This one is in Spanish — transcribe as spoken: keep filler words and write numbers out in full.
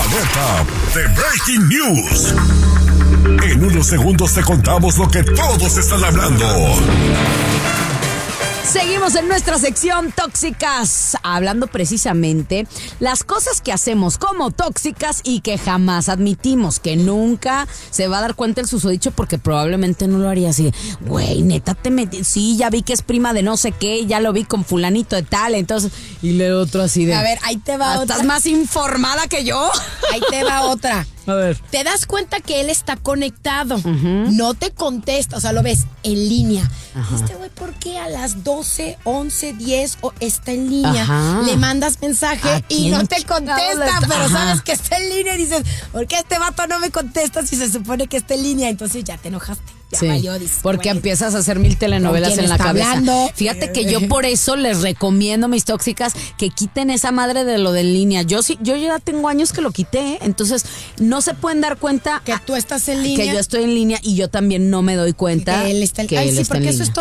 alerta de Breaking News. En unos segundos te contamos lo que todos están hablando. Seguimos en nuestra sección Tóxicas, hablando precisamente las cosas que hacemos como tóxicas y que jamás admitimos, que nunca se va a dar cuenta el susodicho porque probablemente no lo haría así. Güey, neta te metí, sí, ya vi que es prima de no sé qué, ya lo vi con fulanito de tal, entonces, y le otro así de... A ver, ahí te va otra. ¿Estás más informada que yo? Ahí te va otra. A ver. Te das cuenta que él está conectado, uh-huh. No te contesta, o sea, lo ves en línea. Uh-huh. Este güey, ¿por qué a las doce, once, diez o está en línea? Uh-huh. Le mandas mensaje y no te contesta, pero uh-huh. sabes que está en línea y dices, ¿por qué este vato no me contesta si se supone que está en línea? Entonces ya te enojaste. Ya sí, valió, dices, porque güey, empiezas a hacer mil telenovelas en la cabeza. Hablando? Fíjate que yo por eso les recomiendo, mis tóxicas, que quiten esa madre de lo de en línea. Yo sí, yo ya tengo años que lo quité, entonces no se pueden dar cuenta que tú estás en línea, que yo estoy en línea y yo también no me doy cuenta que él está en, que ay, él sí, está en porque línea. eso es